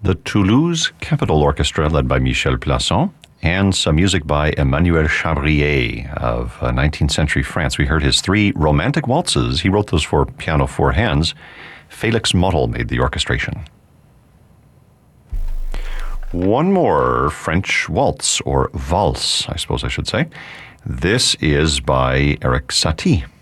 the Toulouse Capitol Orchestra, led by Michel Plasson, and some music by Emmanuel Chabrier of 19th century France. We heard his 3 romantic waltzes. He wrote those for piano 4 hands. Felix Mottl made the orchestration. One more French waltz, or valse, I suppose I should say. This is by Erik Satie.